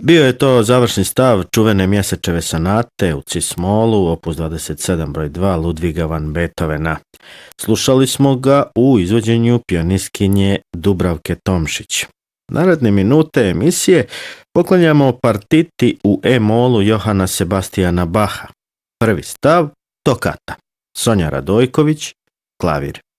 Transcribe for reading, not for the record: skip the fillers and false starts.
Bio je to završni stav čuvene Mjesečeve sonate u cis-molu, opus 27 broj 2 Ludviga van Beethovena. Slušali smo ga u izvođenju pijanistkinje Dubravke Tomšić. Naredne minute emisije poklanjamo partiti u E-molu Johana Sebastijana Bacha. Prvi stav, tokata. Sonja Radojković, klavir.